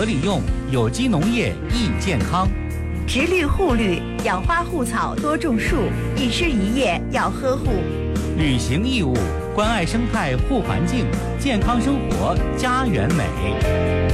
合理用，有机农业益健康。 植绿护绿，养花护草多种树，一枝一叶要呵护。 履行义务，关爱生态护环境，健康生活家园美。